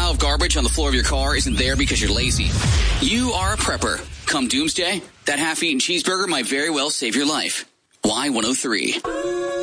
pile of garbage on the floor of your car isn't there because you're lazy. You are a prepper. Come doomsday, that half-eaten cheeseburger might very well save your life. Y103.